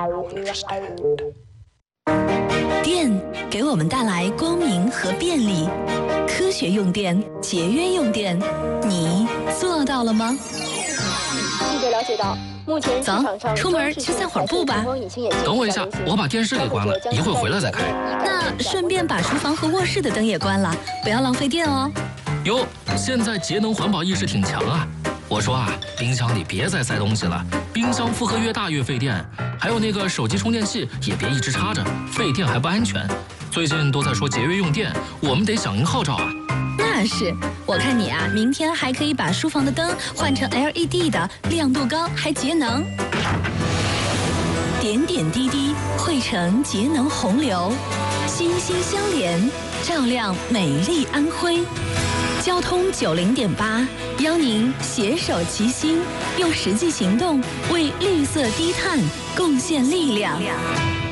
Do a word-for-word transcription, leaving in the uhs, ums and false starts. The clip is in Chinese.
电给我们带来光明和便利，科学用电，节约用电，你做到了吗？ 记者了解到，目前市场上出门去散会儿步吧。 等我一下，我把电视给关了，一会儿回来再开。 那顺便把书房和卧室的灯也关了，不要浪费电哦。 哟，现在节能环保意识挺强啊！我说啊，冰箱里别再塞东西了，冰箱负荷越大越费电。还有那个手机充电器也别一直插着，费电还不安全。最近都在说节约用电，我们得响应号召啊。 那是，我看你啊，明天还可以把书房的灯换成 L E D 的，亮度高还节能。点点滴滴汇成节能洪流，心心相连，照亮美丽安徽。交通九零点八，邀您携手齐心，用实际行动为绿色低碳贡献力量。